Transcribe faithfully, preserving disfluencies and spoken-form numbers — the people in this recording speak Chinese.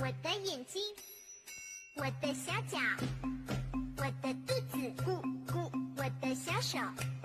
我的眼睛，我的小脚，我的肚子，咕咕，我的小手。